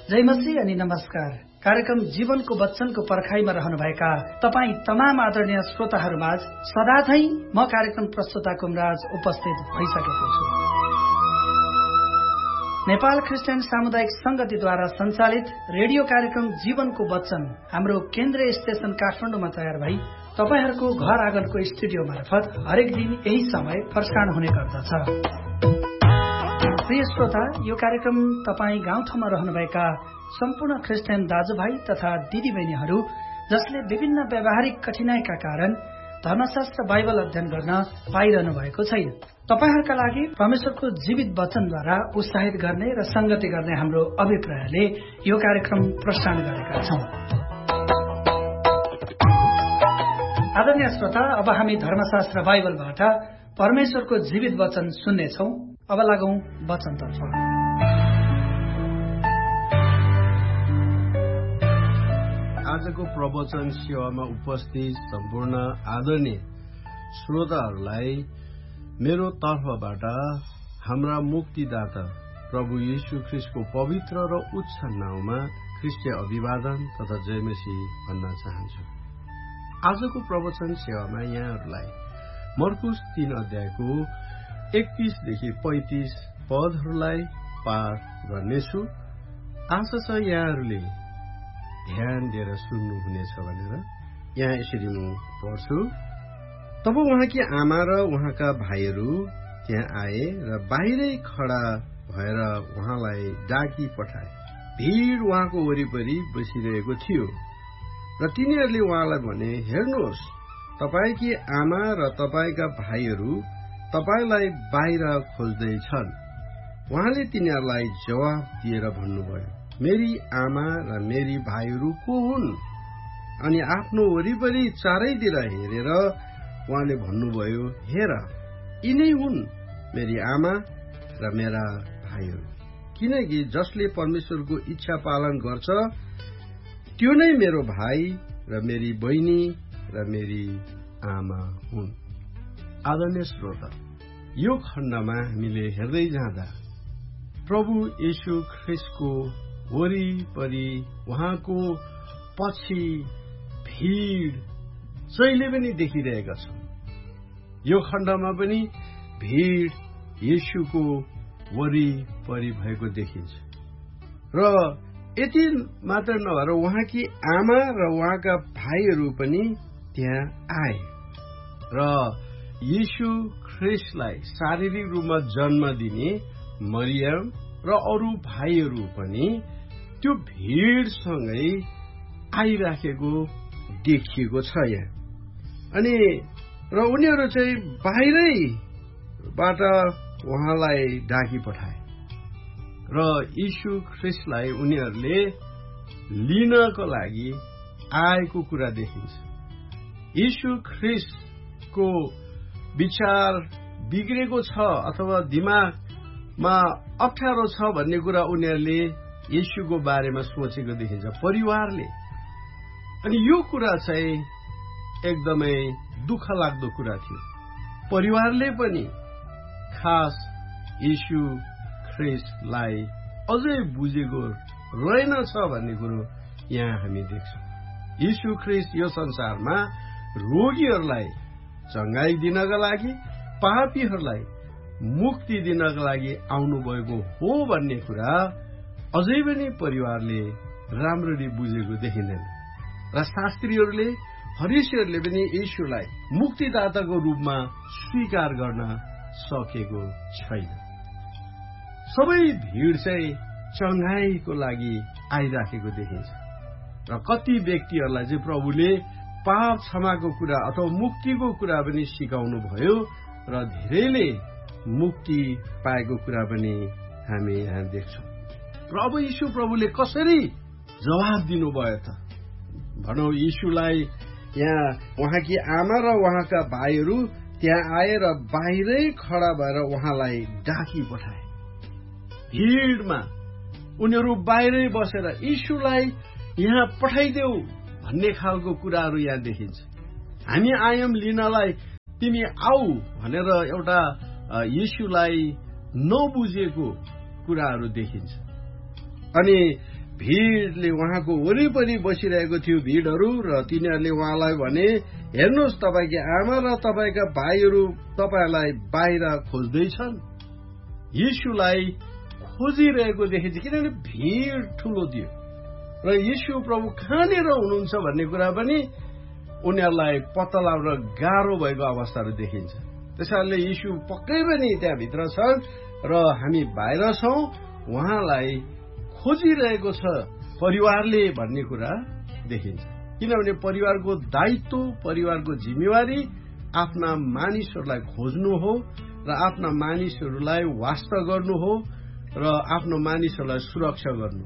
जय मसीह अनि नमस्कार। कार्यक्रम जीवनको वचनको पर्खाइमा रहनुभएका तपाईँ तमाम आदरणीय श्रोताहरूमाझ सदाझै म कार्यक्रम प्रस्तुता कुमराज उपस्थित भइसकेको छु। नेपाल क्रिस्चियन सामुदायिक संगतिद्वारा सञ्चालित रेडियो कार्यक्रम जीवनको वचन हाम्रो केन्द्रीय स्टेशन काठमाडौँमा तयार भई तपाईहरूको घर आँगनको स्टुडियो मार्फत हरेक दिन यही समय प्रसारण हुने गर्दछ। प्रिय श्रोता, यो कार्यक्रम तपाईँ गाउँठाउँमा रहनुभएका सम्पूर्ण क्रिस्चियन दाजुभाइ तथा दिदीबहिनीहरू जसले विभिन्न व्यावहारिक कठिनाइका कारण धर्मशास्त्र बाइबल अध्ययन गर्न पाइरहनु भएको छैन, तपाईहरूका लागि परमेश्वरको जीवित वचनद्वारा उत्साहित गर्ने र संगति गर्ने हाम्रो अभिप्रायले यो कार्यक्रम प्रसारण गरेका छौं। आदरणीय श्रोता, अब हामी धर्मशास्त्र बाइबलबाट परमेश्वरको जीवित वचन सुन्नेछौं। अब लागौं वचनतर्फ। आजको प्रवचन सेवामा उपस्थित सम्पूर्ण आदरणीय श्रोताहरूलाई मेरो तर्फबाट हाम्रा मुक्तिदाता प्रभु यीशु ख्रीष्टको पवित्र र उच्च नाउँमा ख्रीष्टीय अभिवादन तथा जय मसीह भन्न चाहन्छु। आजको प्रवचन सेवामा यहाँहरूलाई मर्कुस 3 अध्यायको 31 देखि 35 पदहरूलाई पाठ गर्नेछु। आशा छ यहाँहरूले ध्यान दिएर सुन्नुहुनेछ भनेर। यहाँ यसरी म पढ्छु। तब उहाँकी आमा र उहाँका भाइहरू त्यहाँ आए र बाहिरै खडा भएर उहाँलाई डाकी पठाए। भीड़ उहाँको वरिपरि बसिरहेको थियो र तिनीहरूले उहाँलाई भने, हेर्नुहोस्, तपाईकी आमा र तपाईँका भाइहरू तपाईलाई बाहिर खोज्दैछन्। उहाँले तिनीहरूलाई जवाफ दिएर भन्नुभयो, मेरी आमा र मेरी भाइहरू को हुन्? अनि आफ्नो वरिपरि चारैतिर हेरेर उहाँले भन्नुभयो, हेर, यिनै हुन् मेरी आमा र मेरा भाइहरू। किनकि जसले परमेश्वरको इच्छा पालन गर्छ त्यो नै मेरो भाइ र मेरी बहिनी र मेरी आमा हुन्। आदरणीय श्रोता, यो खण्डमा हामीले हेर्दै जाँदा प्रभु येशू ख्रीष्टको वरिपरि उहाँको पछि भीड़ जहिले पनि देखिरहेका छौं। यो खण्डमा पनि भीड़ येशूको वरिपरि भएको देखिन्छ र यति मात्र नभएर उहाँकी आमा र उहाँका भाइहरू पनि त्यहाँ आए र येशू ख्रीष्टलाई शारीरिक रूपमा जन्म दिने मरियम र अरू भाइहरू पनि त्यो भीड़सँगै आइराखेको देखिएको छ यहाँ। अनि र उनीहरू चाहिँ बाहिरैबाट उहाँलाई डाकी पठाए र यीशु ख्रीष्टलाई उनीहरूले लिनको लागि आएको कुरा देखिन्छ। यीशु ख्रीष्टको विचार बिग्रेको छ अथवा दिमागमा अप्ठ्यारो छ भन्ने कुरा उनीहरूले येशूको बारेमा सोचेको देखिन्छ, परिवारले। अनि यो कुरा चाहिँ एकदमै दुःख लाग्दो कुरा थियो। परिवारले पनि खास येशू ख्रीष्टलाई अझै बुझेको रहेनछ भन्ने कुरो यहाँ हामी देख्छौँ। येशू ख्रीष्ट यो संसारमा रोगीहरूलाई चंगाई दिनका लागि, पापीहरूलाई मुक्ति दिनका लागि आउनुभएको हो भन्ने कुरा अझै पनि परिवारले राम्ररी बुझेको देखिँदैन र शास्त्रीहरूले, फरिसीहरूले पनि येशूलाई मुक्तिदाताको रूपमा स्वीकार गर्न सकेको छैन। सबै भीड़ चाहिँ चंगाईको लागि आइराखेको देखिन्छ र कति व्यक्तिहरूलाई चाहिँ प्रभुले पाप क्षमाको कुरा अथवा मुक्तिको कुरा पनि सिकाउनु भयो र धेरैले मुक्ति पाएको कुरा पनि हामी यहाँ देख्छौँ। प्रभु यीशु प्रभुले कसरी जवाफ दिनुभयो त? भनौं, यीशुलाई यहाँ उहाँकी आमा र उहाँका भाइहरू त्यहाँ आएर बाहिरै खडा भएर उहाँलाई डाकी पठाए। भीड़मा उनीहरू बाहिरै बसेर यीशुलाई यहाँ पठाइदेऊ भन्ने खालको कुराहरू यहाँ देखिन्छ। हामी आयौं लिनलाई, तिमी आऊ भनेर एउटा येशूलाई नबुझेको कुराहरू देखिन्छ। अनि भिडले उहाँको वरिपरि बसिरहेको थियो भिडहरू, र तिनीहरूले उहाँलाई भने, हेर्नुहोस् तपाईँकी आमा र तपाईँका भाइहरू तपाईँलाई बाहिर खोज्दैछन्। यीशुलाई खोजिरहेको देखिन्छ, किनभने भिड ठूलो थियो र यीशु प्रभु कहाँनिर हुनुहुन्छ भन्ने कुरा पनि उनीहरूलाई पत्ता लगाउन गाह्रो भएको अवस्थाहरू देखिन्छ। त्यसैले यीशु पक्कै पनि त्यहाँभित्र छन् र हामी बाहिर छौं, उहाँलाई खोजिरहेको छ परिवारले भन्ने कुरा देखिन्छ। किनभने परिवारको दायित्व, परिवारको जिम्मेवारी आफ्ना मानिसहरूलाई खोज्नु हो र आफ्ना मानिसहरूलाई वास्ता गर्नु हो र आफ्नो मानिसहरूलाई सुरक्षा गर्नु,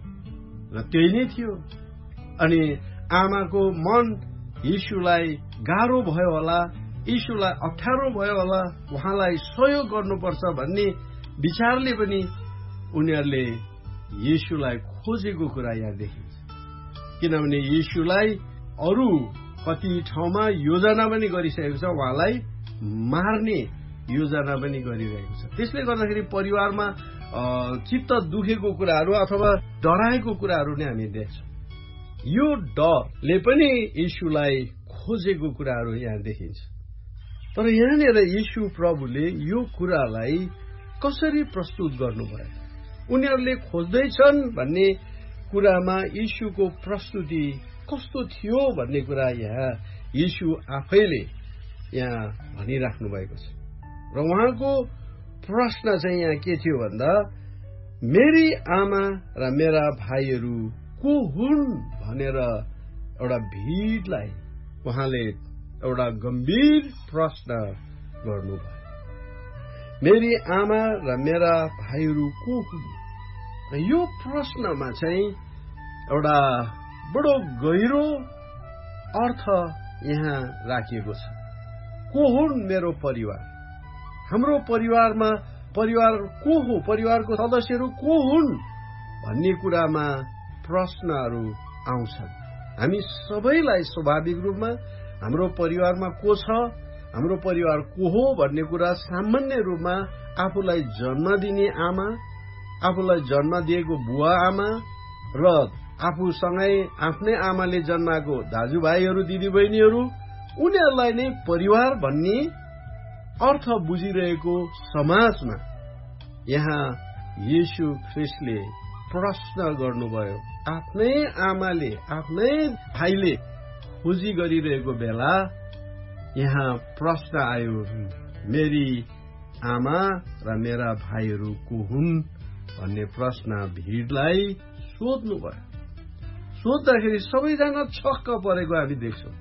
र त्यही नै थियो। अनि आमाको मन यीशुलाई गाह्रो भयो होला, यीशुलाई अप्ठ्यारो भयो होला, उहाँलाई सहयोग गर्नुपर्छ भन्ने विचारले पनि उनीहरूले यीशुलाई खोजेको कुरा यहाँ देखिन्छ। किनभने यीशुलाई अरू कति ठाउँमा योजना पनि गरिसकेको छ, उहाँलाई मार्ने योजना पनि गरिरहेको छ। त्यसले गर्दाखेरि परिवारमा चित्त दुखेको कुराहरू अथवा डराएको कुराहरू नै हामी देख्छौँ। यो डरले पनि यीशुलाई खोजेको कुराहरू यहाँ देखिन्छ। तर यहाँनिर यीशु प्रभुले यो कुरालाई कसरी प्रस्तुत गर्नुभयो? उनीहरूले खोज्दैछन् भन्ने कुरामा यीशुको प्रस्तुति कस्तो थियो भन्ने कुरा यहाँ यीशु आफैले यहाँ भनिराख्नु भएको छ। र उहाँको प्रश्न चाहिँ यहाँ के थियो भन्दा, मेरी आमा र मेरा भाइहरू को हुन् भनेर एउटा भिडलाई उहाँले एउटा गम्भीर प्रश्न गर्नुभयो। मेरी आमा र मेरा भाइहरू को हुन्? यो प्रश्नमा चाहिँ एउटा बडो गहिरो अर्थ यहाँ राखिएको छ। को हुन् मेरो परिवार? हाम्रो परिवारमा परिवार को हो? परिवारको सदस्यहरू को हुन् भन्ने कुरामा प्रश्नहरू आउँछन्। हामी सबैलाई स्वाभाविक रूपमा हाम्रो परिवारमा को छ, हाम्रो परिवार को हो भन्ने कुरा सामान्य रूपमा आफूलाई जन्म दिने आमा, आफूलाई जन्म दिएको बुवा आमा र आफूसँगै आफ्नै आमाले जन्माएको दाजुभाइहरू, दिदीबहिनीहरू, उनीहरूलाई नै परिवार भन्ने अर्थ बुझिरहेको समाजमा यहाँ येशू ख्रीष्टले प्रश्न गर्नुभयो। आफ्नै आमाले, आफ्नै भाइले खोजी गरिरहेको बेला यहाँ प्रश्न आयो, मेरी आमा र मेरा भाइहरू को हुन् भन्ने प्रश्न भिडलाई सोध्नुभयो। सोद्धाखेरि सबैजना छक्क परेको हामी देख्छौँ।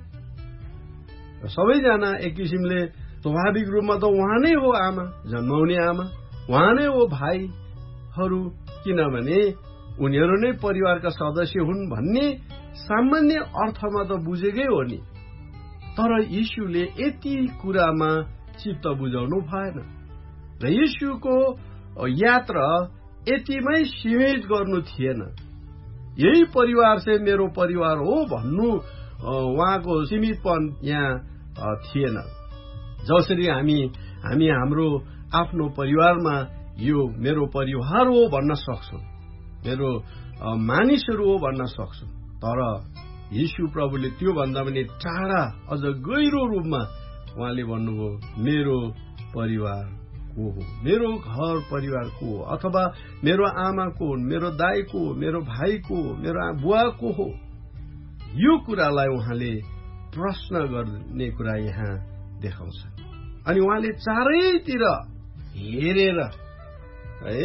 सबैजना एक किसिमले स्वाभाविक रूपमा त उहाँ नै हो आमा, जन्माउने आमा, उहाँ नै हो भाइहरू, किनभने उनीहरू नै परिवारका सदस्य हुन् भन्ने सामान्य अर्थमा त बुझेकै हो नि। तर यीशुले यति कुरामा चित्त बुझाउनु भएन र यीशुको यात्रा यतिमै सीमित गर्नु थिएन। यही परिवार चाहिँ मेरो परिवार हो भन्नु उहाँको सीमितपन यहाँ थिएन। जसरी हामी हाम्रो आफ्नो परिवारमा यो मेरो परिवार हो भन्न सक्छौँ, मेरो मानिसहरू हो भन्न सक्छौँ। तर यीशु प्रभुले त्यो भन्दा पनि टाढा अझ गहिरो रूपमा उहाँले भन्नुभयो, मेरो परिवार को हो, मेरो घर परिवार को हो, अथवा मेरो आमा को हो, मेरो दाइ को हो, मेरो भाइ को हो, मेरो बुवा को हो। यो कुरालाई उहाँले प्रश्न गर्ने कुरा यहाँ देखाउँछ। अनि उहाँले चारैतिर हेरेर है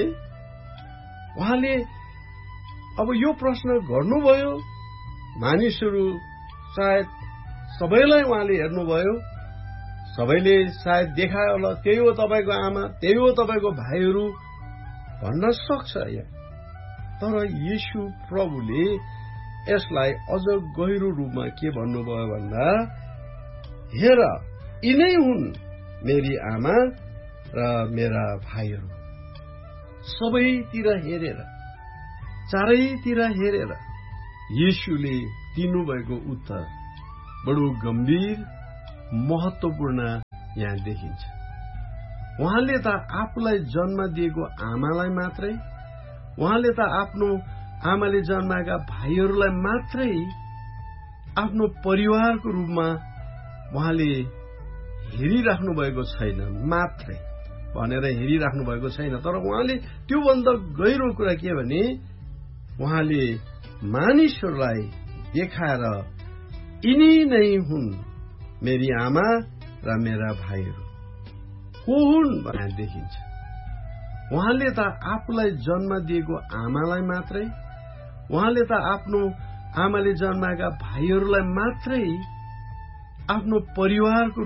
उहाँले अब यो प्रश्न गर्नुभयो। मानिसहरू सायद सबैलाई उहाँले हेर्नुभयो, सबैले सायद देखायो होला त्यही हो तपाईँको आमा, त्यही हो तपाईँको भाइहरू भन्न सक्छ यहाँ। तर येशू प्रभुले यसलाई अझ गहिरो रूपमा के भन्नुभयो भन्दा, हेर यिनै हुन् मेरी आमा र मेरा भाइहरू। सबैतिर हेरेर, चारैतिर हेरेर येशूले दिनुभएको उत्तर बडो गम्भीर महत्वपूर्ण यहाँ देखिन्छ। उहाँले त आफूलाई जन्म दिएको आमालाई मात्रै, उहाँले त आफ्नो आमाले जन्माएका भाइहरूलाई मात्रै आफ्नो परिवारको रूपमा उहाँले हेरिराख्नु भएको छैन मात्रै भनेर हेरिराख्नु भएको छैन। तर उहाँले त्योभन्दा गहिरो कुरा के भने उहाँले मानिसहरूलाई देखाएर यिनी नै हुन् मेरी आमा र मेरा भाइहरू को हुन् भनेर देखिन्छ। उहाँले त आफूलाई जन्म दिएको आमालाई मात्रै, उहाँले त आफ्नो आमाले जन्माएका भाइहरूलाई मात्रै आफ्नो परिवारको